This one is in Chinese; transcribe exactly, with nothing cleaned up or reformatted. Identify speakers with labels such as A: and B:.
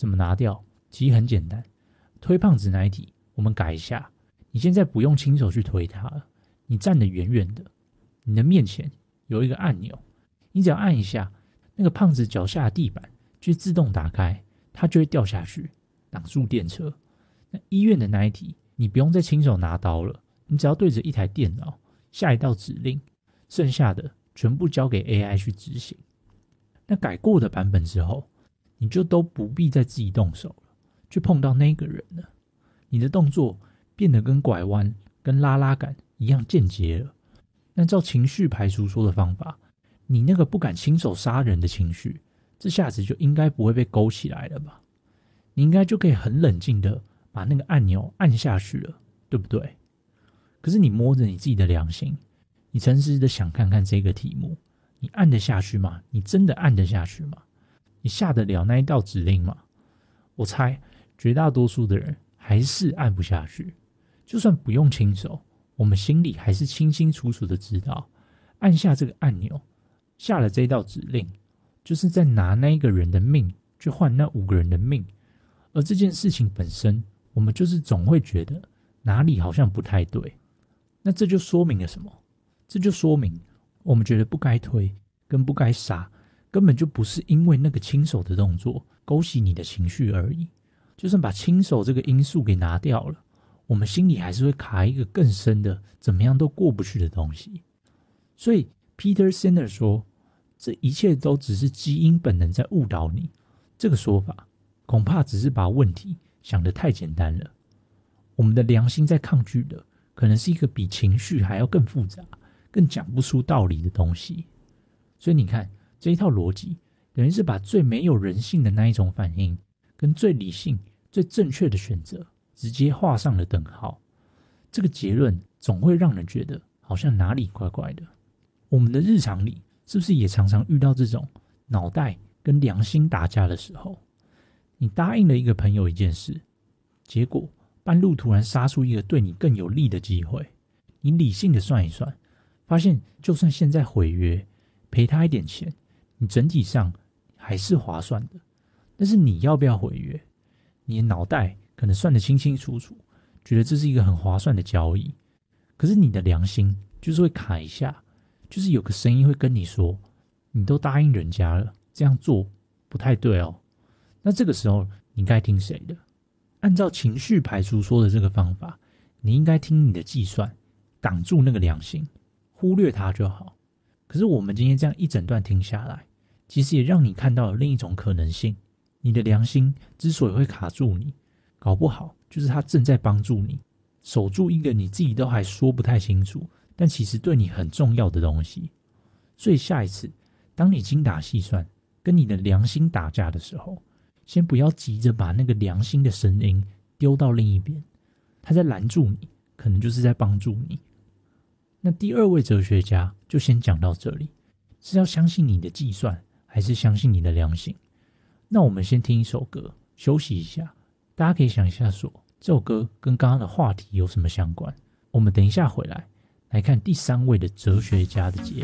A: 怎么拿掉？其实很简单，推胖子那一题我们改一下，你现在不用亲手去推它了，你站得远远的，你的面前有一个按钮，你只要按一下，那个胖子脚下的地板就自动打开，它就会掉下去，挡住电车。那医院的那一题，你不用再亲手拿刀了，你只要对着一台电脑下一道指令，剩下的全部交给 A I 去执行。那改过的版本之后，你就都不必再自己动手了，去碰到那个人了。你的动作变得跟拐弯、跟拉拉杆一样间接了。按照情绪排除说的方法，你那个不敢亲手杀人的情绪，这下子就应该不会被勾起来了吧？你应该就可以很冷静的把那个按钮按下去了，对不对？可是你摸着你自己的良心，你诚实的想看看这个题目，你按得下去吗？你真的按得下去吗？你下得了那一道指令吗？我猜绝大多数的人还是按不下去。就算不用亲手，我们心里还是清清楚楚的知道，按下这个按钮，下了这道指令，就是在拿那一个人的命去换那五个人的命。而这件事情本身，我们就是总会觉得哪里好像不太对。那这就说明了什么？这就说明我们觉得不该推跟不该杀，根本就不是因为那个亲手的动作勾起你的情绪而已。就算把亲手这个因素给拿掉了，我们心里还是会卡一个更深的怎么样都过不去的东西。所以 Peter Singer 说，这一切都只是基因本能在误导你。这个说法恐怕只是把问题想得太简单了。我们的良心在抗拒的可能是一个比情绪还要更复杂、更讲不出道理的东西。所以你看，这一套逻辑等于是把最没有人性的那一种反应跟最理性、最正确的选择直接画上了等号。这个结论总会让人觉得好像哪里怪怪的。我们的日常里是不是也常常遇到这种脑袋跟良心打架的时候？你答应了一个朋友一件事，结果半路突然杀出一个对你更有利的机会，你理性的算一算，发现就算现在毁约赔他一点钱，你整体上还是划算的。但是你要不要毁约？你的脑袋可能算得清清楚楚，觉得这是一个很划算的交易，可是你的良心就是会卡一下，就是有个声音会跟你说，你都答应人家了，这样做不太对哦。那这个时候你该听谁的？按照情绪排除说的这个方法，你应该听你的计算，挡住那个良心，忽略它就好。可是我们今天这样一整段听下来，其实也让你看到了另一种可能性。你的良心之所以会卡住你，搞不好就是它正在帮助你守住一个你自己都还说不太清楚，但其实对你很重要的东西。所以下一次当你精打细算跟你的良心打架的时候，先不要急着把那个良心的声音丢到另一边，它在拦住你，可能就是在帮助你。那第二位哲学家就先讲到这里，是要相信你的计算，还是相信你的良心？那我们先听一首歌，休息一下。大家可以想一下说，这首歌跟刚刚的话题有什么相关？我们等一下回来，来看第三位的哲学家的结论。